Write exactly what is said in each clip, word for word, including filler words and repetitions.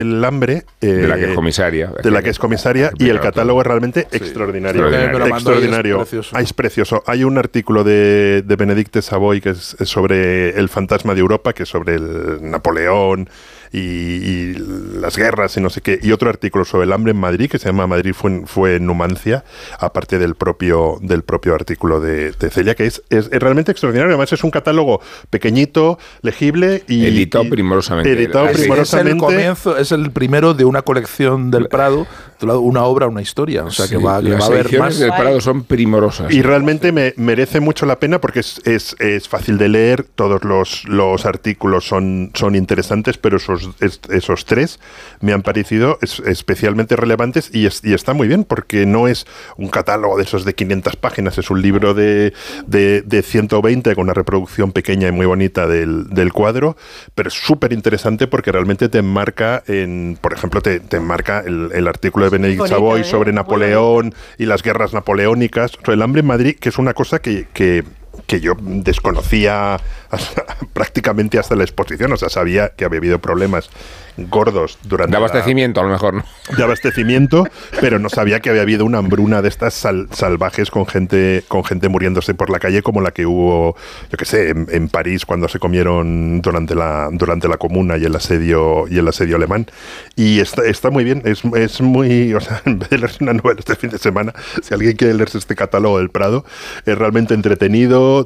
el hambre, eh, de la que es comisaria, de la que es comisaria, y el catálogo es realmente sí, extraordinario, extraordinario. extraordinario. Es precioso. Ah, es precioso. Hay un artículo de, de Benedicte Savoy que es, es sobre el fantasma de Europa, que es sobre el Napoleón y, y las guerras y no sé qué, y otro artículo sobre el hambre en Madrid que se llama Madrid fue, fue Numancia, aparte del propio del propio artículo de, de Celia, que es, es, es realmente extraordinario. Además es un catálogo pequeñito, legible y editado y, primorosamente. Editado es, primorosamente. Es el comienzo, es el primero de una colección del Prado, una obra, una historia. O sea que sí, va, que las va a haber más. del Prado son primorosas. Y realmente me merece mucho la pena porque es, es, es fácil de leer, todos los, los artículos son, son interesantes, pero esos, es, esos tres me han parecido es, especialmente relevantes y, es, y está muy bien porque no es un catálogo de esos de quinientas páginas, es un libro de, de, de ciento veinte con una reproducción pequeña y muy bonita del, del cuadro, pero es súper interesante porque realmente te enmarca en, por ejemplo, te, te enmarca el, el artículo de Benedict Savoy ¿eh? sobre Napoleón y las guerras napoleónicas, sobre el hambre en Madrid, que es una cosa que, que, que yo desconocía hasta, prácticamente hasta la exposición, o sea, sabía que había habido problemas gordos durante de abastecimiento la, a lo mejor no de abastecimiento, pero no sabía que había habido una hambruna de estas sal, salvajes con gente con gente muriéndose por la calle, como la que hubo, yo qué sé, en, en París cuando se comieron durante la durante la Comuna y el asedio y el asedio alemán. Y está, está muy bien, es, es muy, o sea, en vez de leerse una novela este fin de semana, si alguien quiere leerse este catálogo del Prado, es realmente entretenido,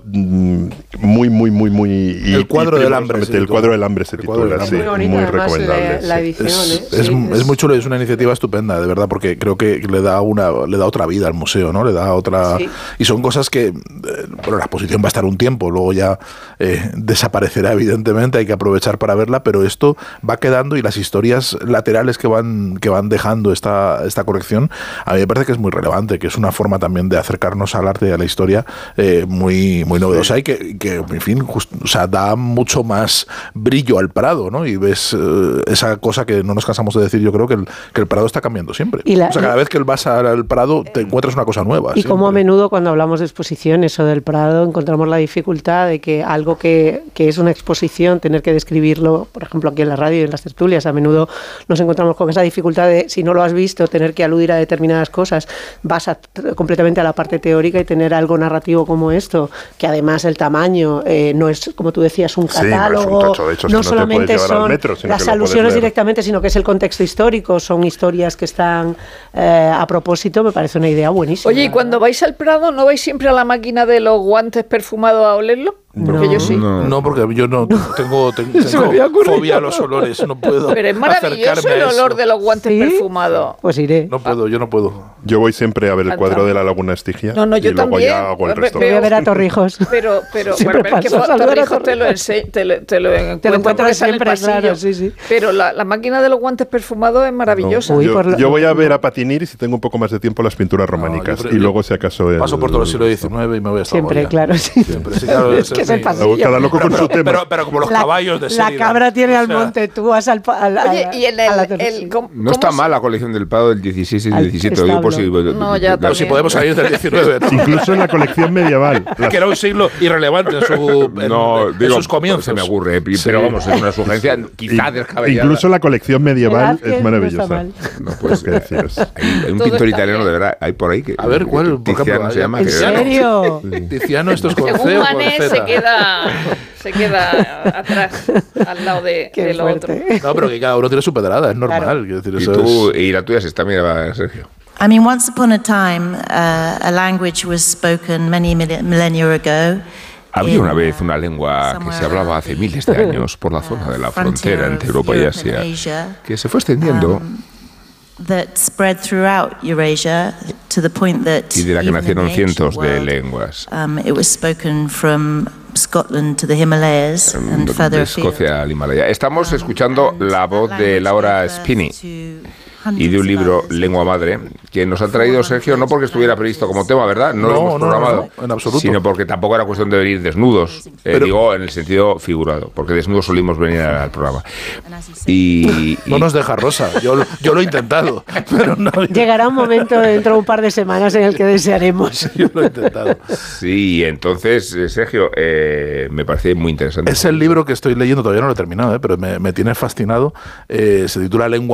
muy muy muy muy y, el cuadro del hambre, el cuadro del hambre se titula, sí, muy, muy recomendable. La edición, es, ¿eh? es, sí, es, es muy chulo, es una iniciativa estupenda, de verdad, porque creo que le da una le da otra vida al museo, ¿no? Le da otra sí. Y son cosas que, eh, bueno, la exposición va a estar un tiempo, luego ya eh, desaparecerá evidentemente, hay que aprovechar para verla, pero esto va quedando y las historias laterales que van que van dejando esta esta colección, a mí me parece que es muy relevante, que es una forma también de acercarnos al arte y a la historia eh, muy muy novedosa sí. y que, que en fin, just, o sea, da mucho más brillo al Prado, ¿no? Y ves eh, esa cosa que no nos cansamos de decir, yo creo que el, que el Prado está cambiando siempre. La, o sea, cada vez que vas al Prado te encuentras una cosa nueva. Y siempre. Como a menudo cuando hablamos de exposiciones o del Prado encontramos la dificultad de que algo que, que es una exposición, tener que describirlo, por ejemplo aquí en la radio y en las tertulias, a menudo nos encontramos con esa dificultad de, si no lo has visto, tener que aludir a determinadas cosas, vas a, completamente a la parte teórica y tener algo narrativo como esto, que además el tamaño eh, no es, como tú decías, un catálogo, sí, no, es un tacho, de hecho, no, no solamente son metro, las alusiones directamente, sino que es el contexto histórico, son historias que están eh, a propósito, me parece una idea buenísima. Oye, y cuando vais al Prado, ¿no vais siempre a la máquina de los guantes perfumados a olerlo? Porque no, yo sí. No, no, porque yo no tengo, tengo, tengo fobia a los olores, no puedo. Pero es maravilloso el olor de los guantes ¿sí? perfumados. Pues iré. No puedo, yo no puedo. Yo voy siempre a ver el cuadro de la Laguna Estigia. No, no, yo y luego también. ya hago el resto. Voy a ver a Torrijos. Pero, pero, bueno, pero es que Torrijos te lo enseño, te lo, te lo encuentro, te lo encuentro siempre, claro, sí, sí. Pero la, la máquina de los guantes perfumados es maravillosa. No, yo, Uy, yo voy a ver a Patinir y si tengo un poco más de tiempo las pinturas románicas no, y luego si acaso el, paso por todo el siglo diecinueve y me voy a siempre, claro, sí. Siempre, sí, claro, es que es el pasillo. Cada loco con su tema. Pero, pero como los la, caballos de Sheridan. La cabra tiene al monte, tú vas al... al Oye, y en el... el ¿cómo, no está mal la colección del Prado del dieciséis y del diecisiete. Digo por si, no, ya pero si podemos salir del diecinueve. ¿No? Incluso en la colección medieval. Las... Que era un siglo irrelevante en, su, en, no, en digo, sus comienzos. Se me ocurre, pero sí. vamos, es una sugerencia quizá descabellada. Incluso la colección medieval es maravillosa. No puedes deciros. Hay, hay un pintor italiano, de verdad, hay por ahí que... A ver, ¿cuál? Tiziano por ejemplo, se llama. ¿En serio? Tiziano, esto es con C o con Z. se queda... se queda atrás, al lado de, de lo otro. No, pero que cada uno tiene su pedrada, es normal. Claro. Quiero decir, y, eso tú, es... y la tuya se está, mira, Sergio. I mean, once upon a time, uh, a language was spoken many millennia ago. Había una vez una lengua que se hablaba hace miles de años por la zona de la frontera entre Europa y Asia, que se fue extendiendo that spread throughout Eurasia to the point that y de la que nacieron cientos de lenguas. Um, it was spoken from Scotland to the Himalayas and further de Escocia al Himalaya. Estamos escuchando la voz de Laura Spinney, y de un libro, Lengua Madre, que nos ha traído Sergio, no porque estuviera previsto como tema, ¿verdad? No, no lo hemos no, programado, no, en absoluto. Sino porque tampoco era cuestión de venir desnudos, eh, Pero, digo en el sentido figurado, porque desnudos solimos venir al programa. Y, no y, nos deja Rosa, yo, yo lo he intentado. Pero no, llegará un momento dentro de un par de semanas en el que desearemos. Yo lo he intentado. Sí, entonces, Sergio, eh, me parece muy interesante. Es el libro que estoy leyendo, todavía no lo he terminado, eh, pero me, me tiene fascinado. Eh, se titula Lengua